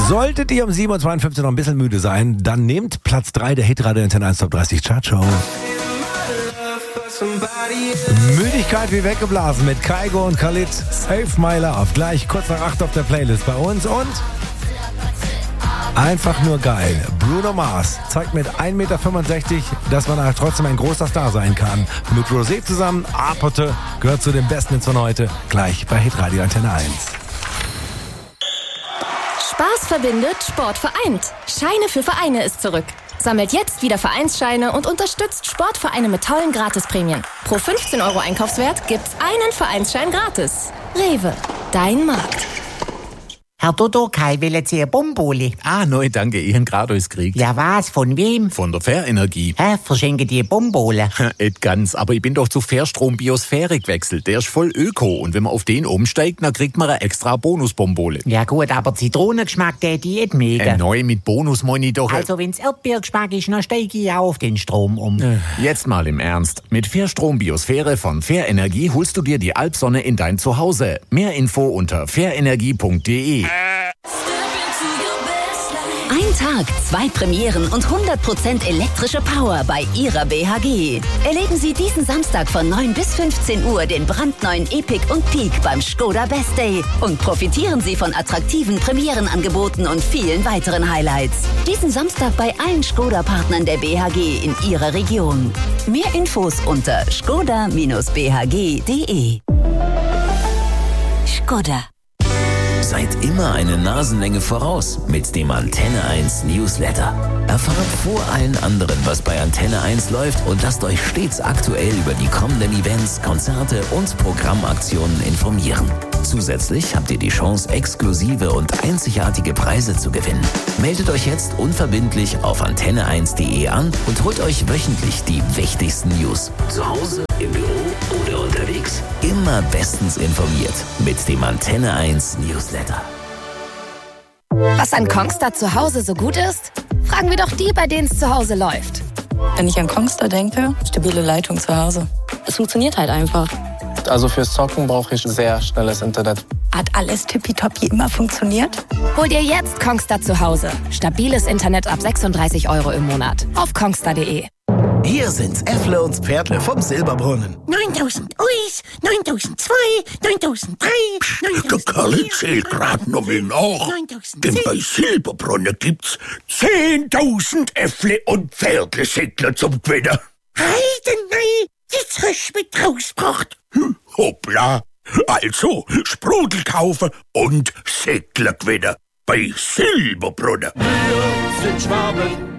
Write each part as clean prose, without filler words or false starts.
Solltet ihr um 7.52 Uhr noch ein bisschen müde sein, dann nehmt Platz 3 der Hitradio Antenne 1 Top 30 Chartshow. Müdigkeit wie weggeblasen mit Kygo und Khalid. Save My Love. Gleich kurz nach 8 auf der Playlist bei uns. Und einfach nur geil. Bruno Mars zeigt mit 1,65 Meter, dass man trotzdem ein großer Star sein kann. Mit Rosé zusammen, Apote gehört zu den besten Hits von heute. Gleich bei Hitradio Antenne 1. Spaß verbindet, Sport vereint. Scheine für Vereine ist zurück. Sammelt jetzt wieder Vereinsscheine und unterstützt Sportvereine mit tollen Gratisprämien. Pro 15 € Einkaufswert gibt's einen Vereinsschein gratis. Rewe, dein Markt. Herr Toto, Kai will jetzt hier Bombole. Nein, danke, ich hab grad alles gekriegt. Ja was, von wem? Von der Fährenergie. Verschenke dir Bombole. Nicht ganz, aber ich bin doch zu Fairstrom Biosphäre gewechselt. Der ist voll öko und wenn man auf den umsteigt, dann kriegt man eine extra Bonusbombole. Ja gut, aber Zitronengeschmack, der die nicht mega. Neu mit Bonus meine ich doch. Also wenn's Erdbeergeschmack ist, dann steige ich auf den Strom um. Jetzt mal im Ernst. Mit Fairstrom Biosphäre von Fairenergie holst du dir die Alpsonne in dein Zuhause. Mehr Info unter fairenergie.de. Ein Tag, 2 Premieren und 100% elektrische Power bei Ihrer BHG. Erleben Sie diesen Samstag von 9 bis 15 Uhr den brandneuen Epic und Peak beim Skoda Best Day und profitieren Sie von attraktiven Premierenangeboten und vielen weiteren Highlights. Diesen Samstag bei allen Skoda-Partnern der BHG in Ihrer Region. Mehr Infos unter skoda-bhg.de. Skoda. Seid immer eine Nasenlänge voraus mit dem Antenne 1 Newsletter. Erfahrt vor allen anderen, was bei Antenne 1 läuft und lasst euch stets aktuell über die kommenden Events, Konzerte und Programmaktionen informieren. Zusätzlich habt ihr die Chance, exklusive und einzigartige Preise zu gewinnen. Meldet euch jetzt unverbindlich auf antenne1.de an und holt euch wöchentlich die wichtigsten News. Zu Hause, im Büro oder unterwegs. Immer bestens informiert mit dem Antenne 1 Newsletter. Was an Kongstar zu Hause so gut ist? Fragen wir doch die, bei denen es zu Hause läuft. Wenn ich an Kongstar denke, stabile Leitung zu Hause. Es funktioniert halt einfach. Also fürs Zocken brauche ich sehr schnelles Internet. Hat alles tippitoppi immer funktioniert? Hol dir jetzt Kongstar zu Hause. Stabiles Internet ab 36 € im Monat. Auf kongstar.de. Hier sind Äffle und Pferdle vom Silberbrunnen. 9000 Uis, 9002, 9003, 9004. Der Kerl zählt grad noch mal nach. Denn bei Silberbrunnen gibt's 10.000 Äffle und Pferdle-Säckler zum Gewinnen. Heidenei, jetzt hast du mit rausgebracht. Hoppla. Also, Sprudel kaufen und Säckler gewinnen. Bei Silberbrunnen. Wir sind Schwaben.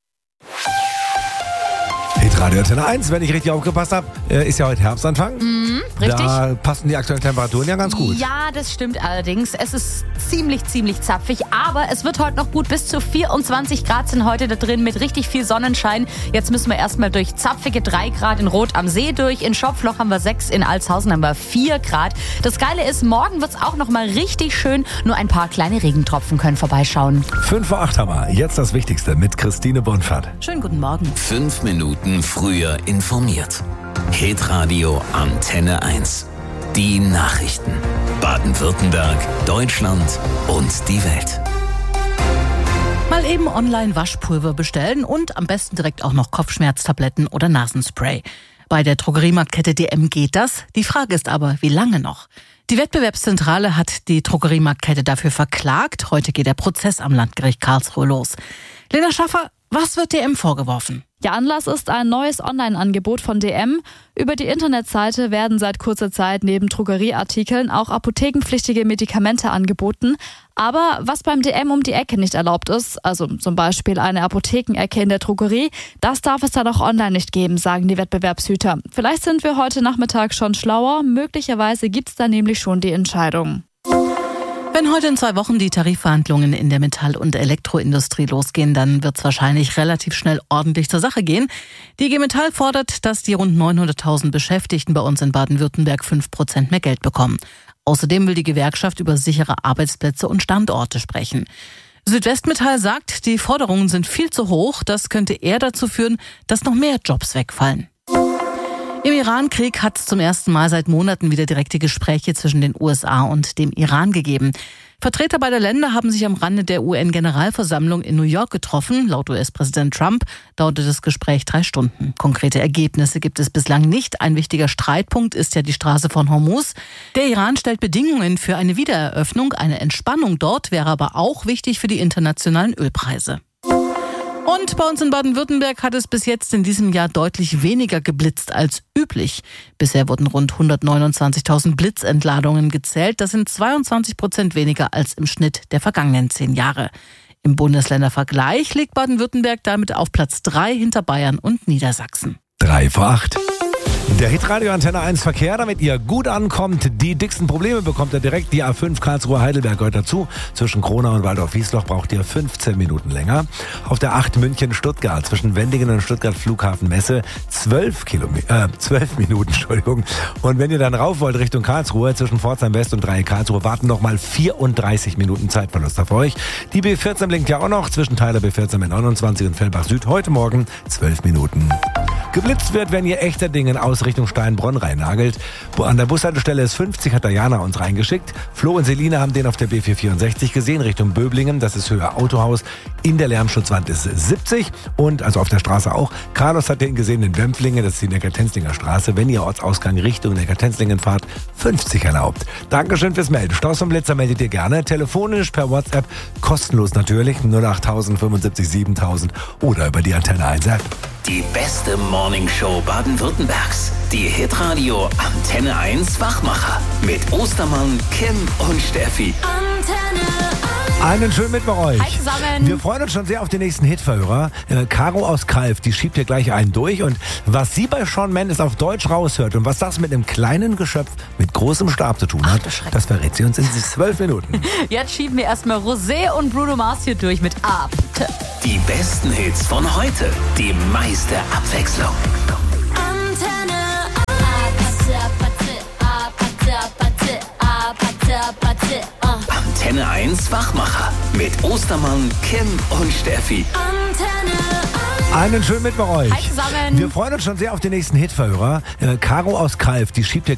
Hitradio Antenne 1, wenn ich richtig aufgepasst habe, ist ja heute Herbstanfang. Richtig. Da passen die aktuellen Temperaturen ja ganz gut. Ja, das stimmt allerdings. Es ist ziemlich zapfig, aber es wird heute noch gut. Bis zu 24 Grad sind heute da drin mit richtig viel Sonnenschein. Jetzt müssen wir erstmal durch zapfige 3 Grad in Rot am See durch. In Schopfloch haben wir 6, in Altshausen haben wir 4 Grad. Das Geile ist, morgen wird es auch noch mal richtig schön. Nur ein paar kleine Regentropfen können vorbeischauen. 5 vor 8 haben wir. Jetzt das Wichtigste mit Christine Bonfert. Schönen guten Morgen. 5 Minuten früher informiert. Hitradio Antenne 1. Die Nachrichten. Baden-Württemberg, Deutschland und die Welt. Mal eben online Waschpulver bestellen und am besten direkt auch noch Kopfschmerztabletten oder Nasenspray. Bei der Drogeriemarktkette DM geht das. Die Frage ist aber, wie lange noch? Die Wettbewerbszentrale hat die Drogeriemarktkette dafür verklagt. Heute geht der Prozess am Landgericht Karlsruhe los. Lena Schaffer, was wird DM vorgeworfen? Der Anlass ist ein neues Online-Angebot von DM. Über die Internetseite werden seit kurzer Zeit neben Drogerieartikeln auch apothekenpflichtige Medikamente angeboten. Aber was beim DM um die Ecke nicht erlaubt ist, also zum Beispiel eine Apothekenecke in der Drogerie, das darf es dann auch online nicht geben, sagen die Wettbewerbshüter. Vielleicht sind wir heute Nachmittag schon schlauer, möglicherweise gibt es da nämlich schon die Entscheidung. Wenn heute in 2 Wochen die Tarifverhandlungen in der Metall- und Elektroindustrie losgehen, dann wird es wahrscheinlich relativ schnell ordentlich zur Sache gehen. Die IG Metall fordert, dass die rund 900.000 Beschäftigten bei uns in Baden-Württemberg 5% mehr Geld bekommen. Außerdem will die Gewerkschaft über sichere Arbeitsplätze und Standorte sprechen. Südwestmetall sagt, die Forderungen sind viel zu hoch. Das könnte eher dazu führen, dass noch mehr Jobs wegfallen. Im Iran-Krieg hat es zum ersten Mal seit Monaten wieder direkte Gespräche zwischen den USA und dem Iran gegeben. Vertreter beider Länder haben sich am Rande der UN-Generalversammlung in New York getroffen. Laut US-Präsident Trump dauerte das Gespräch 3 Stunden. Konkrete Ergebnisse gibt es bislang nicht. Ein wichtiger Streitpunkt ist ja die Straße von Hormuz. Der Iran stellt Bedingungen für eine Wiedereröffnung. Eine Entspannung dort wäre aber auch wichtig für die internationalen Ölpreise. Und bei uns in Baden-Württemberg hat es bis jetzt in diesem Jahr deutlich weniger geblitzt als üblich. Bisher wurden rund 129.000 Blitzentladungen gezählt. Das sind 22% weniger als im Schnitt der vergangenen 10 Jahre. Im Bundesländervergleich liegt Baden-Württemberg damit auf Platz 3 hinter Bayern und Niedersachsen. 3 vor 8. Der Hitradio Antenne 1 Verkehr, damit ihr gut ankommt. Die dicksten Probleme bekommt ihr direkt. Die A5 Karlsruhe-Heidelberg gehört dazu. Zwischen Kronau und Waldorf-Wiesloch braucht ihr 15 Minuten länger. Auf der 8 München-Stuttgart zwischen Wendingen und Stuttgart-Flughafen-Messe 12 Minuten, Entschuldigung. Und wenn ihr dann rauf wollt Richtung Karlsruhe zwischen Pforzheim West und Dreieck Karlsruhe, warten nochmal 34 Minuten Zeitverlust auf euch. Die B14 blinkt ja auch noch zwischen Tyler B14 mit 29 und Fellbach Süd heute Morgen 12 Minuten. Geblitzt wird, wenn ihr echter Dingen aus Richtung Steinbronn reinnagelt. An der Bushaltestelle S50 hat Diana uns reingeschickt. Flo und Selina haben den auf der B464 gesehen, Richtung Böblingen. Das ist Höhe Autohaus. In der Lärmschutzwand ist 70 und also auf der Straße auch. Carlos hat den gesehen in Wempflingen, das ist die Neckar-Tenzlinger Straße. Wenn ihr Ortsausgang Richtung Neckar-Tenzlingen fahrt, 50 erlaubt. Dankeschön fürs Melden. Stoß und Blitzer meldet ihr gerne. Telefonisch per WhatsApp, kostenlos natürlich, 08000 75 7000 oder über die Antenne 1 App. Die beste Morningshow Baden-Württembergs. Die Hitradio Antenne 1 Wachmacher. Mit Ostermann, Kim und Steffi. Antenne 1. Einen schönen Mittwoch euch. Hi zusammen. Wir freuen uns schon sehr auf den nächsten Hitverhörer. Caro aus Kalf, die schiebt hier gleich einen durch. Und was sie bei Shawn Mendes auf Deutsch raushört und was das mit einem kleinen Geschöpf mit großem Stab zu tun hat, das verrät sie uns in 12 Minuten. Jetzt schieben wir erstmal Rosé und Bruno Mars hier durch mit Ab. Die besten Hits von heute. Die meiste Abwechslung. Antenne 1. Antenne 1 Wachmacher. Mit Ostermann, Kim und Steffi. Antenne 1. Einen schönen Mittwoch euch. Hi zusammen. Wir freuen uns schon sehr auf den nächsten Hitverhörer. Caro aus Kalf, die schiebt hier